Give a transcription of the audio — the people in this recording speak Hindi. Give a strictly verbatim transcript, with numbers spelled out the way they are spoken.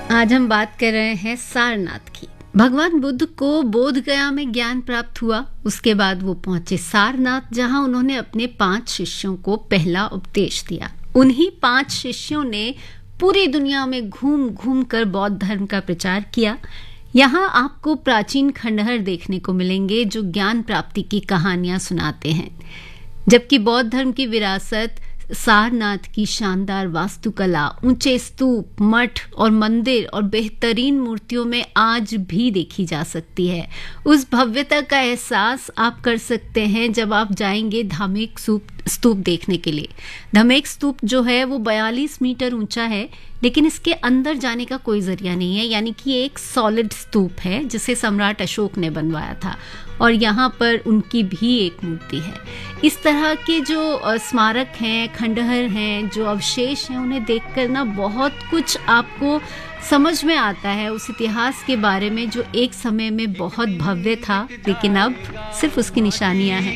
आज हम बात कर रहे हैं सारनाथ की। भगवान बुद्ध को बोध गया में ज्ञान प्राप्त हुआ। उसके बाद वो पहुंचे सारनाथ, जहां उन्होंने अपने पांच शिष्यों को पहला उपदेश दिया। उन्हीं पांच शिष्यों ने पूरी दुनिया में घूम घूम कर बौद्ध धर्म का प्रचार किया। यहाँ आपको प्राचीन खंडहर देखने को मिलेंगे जो ज्ञान प्राप्ति की कहानियां सुनाते हैं, जबकि बौद्ध धर्म की विरासत सारनाथ की शानदार वास्तुकला, ऊंचे स्तूप, मठ और मंदिर और बेहतरीन मूर्तियों में आज भी देखी जा सकती है। उस भव्यता का एहसास आप कर सकते हैं जब आप जाएंगे धामेक स्तूप देखने के लिए। धामेक स्तूप जो है वो बयालीस मीटर ऊंचा है, लेकिन इसके अंदर जाने का कोई जरिया नहीं है, यानी कि एक सॉलिड स्तूप है जिसे सम्राट अशोक ने बनवाया था और यहाँ पर उनकी भी एक मूर्ति है। इस तरह के जो स्मारक हैं, खंडहर हैं, जो अवशेष हैं, उन्हें देखकर ना बहुत कुछ आपको समझ में आता है उस इतिहास के बारे में जो एक समय में बहुत भव्य था, लेकिन अब सिर्फ उसकी निशानियां हैं।